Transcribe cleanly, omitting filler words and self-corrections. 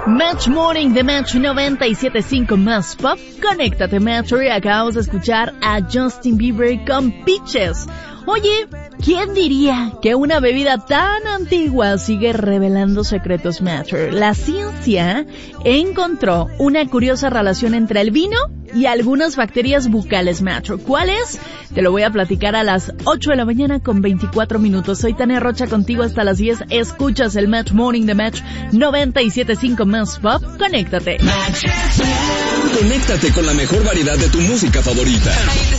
Match Morning de Match 97.5 más Pop. Conéctate, Metro, y acabamos de escuchar a Justin Bieber con Peaches. Oye, ¿quién diría que una bebida tan antigua sigue revelando secretos, Metro? La ciencia encontró una curiosa relación entre el vino y algunas bacterias bucales, Metro. ¿Cuál es? Te lo voy a platicar a las 8 de la mañana con 24 minutos. Soy Tania Rocha, contigo hasta las 10. Escuchas el Match Morning de Match 97.5 más Pop. Conéctate. Conéctate con la mejor variedad de tu música favorita.